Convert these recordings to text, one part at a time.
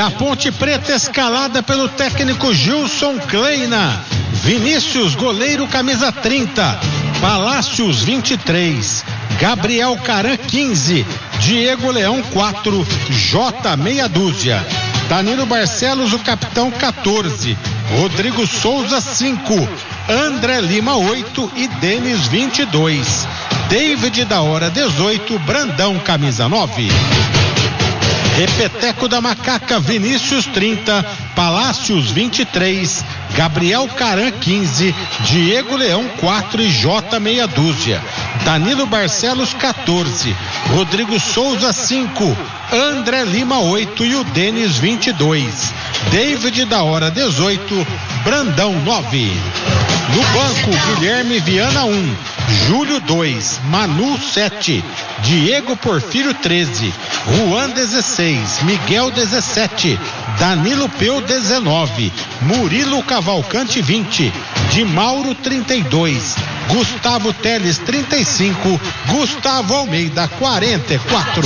a Ponte Preta escalada pelo técnico Gilson Kleina. Vinícius, goleiro, camisa 30. Palácios, 23. Gabriel Caran, 15. Diego Leão, 4. Jota, meia dúzia. Danilo Barcelos, o capitão, 14. Rodrigo Souza, 5. André Lima, 8. E Denis, 22. David da Hora, 18. Brandão, camisa 9. Repeteco da Macaca, Vinícius, 30. Palácios, 23. Gabriel Caran, 15. Diego Leão, 4. E Jota, meia dúzia. Danilo Barcelos, 14. Rodrigo Souza, 5. André Lima, 8. E o Denis, 22. David da Hora, 18. Brandão, 9. No banco, Guilherme Viana, 1. Júlio, 2. Manu, 7. Diego Porfírio, 13. Juan, 16. Miguel, 17. Danilo Peu, 19. Murilo Cavalcante, 20. De Mauro, 32. Gustavo Teles, 35. Gustavo Almeida, 44.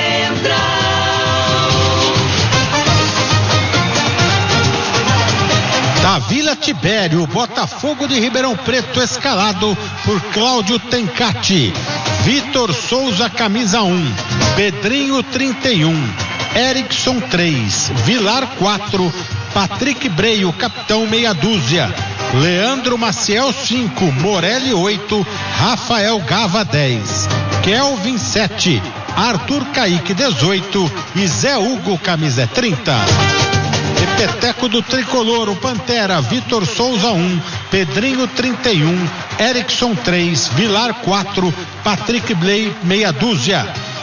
Da Vila Tibério, Botafogo de Ribeirão Preto, escalado por Cláudio Tencati. Vitor Souza, camisa 1. Pedrinho, 31. Erickson, 3. Vilar, 4. Patrick Breio, capitão, meia dúzia. Leandro Maciel, 5. Morelli, 8. Rafael Gava, 10. Kelvin, 7. Arthur Kaique, 18. E Zé Hugo, camisa 30. Repeteco do Tricolor, o Pantera, Vitor Souza, 1. Pedrinho, 31. Erickson, 3. Vilar, 4. Patrick Bley, meia dúzia.